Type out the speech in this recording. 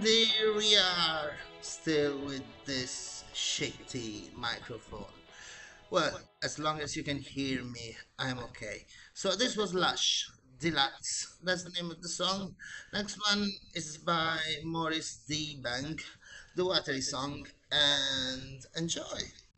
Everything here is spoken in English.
There we are, still with this shitty microphone. Well, as long as you can hear me, I'm okay. So this was Lush, Deluxe. That's the name of the song. Next one is by Morris D. Bank, the Watery Song, and enjoy.